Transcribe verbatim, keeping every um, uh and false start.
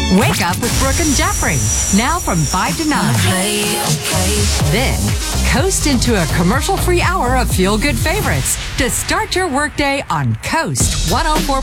Wake up with Brooke and Jeffrey. Now from five to nine. Okay, okay. Then, coast into a commercial-free hour of feel-good favorites to start your workday on Coast one oh four.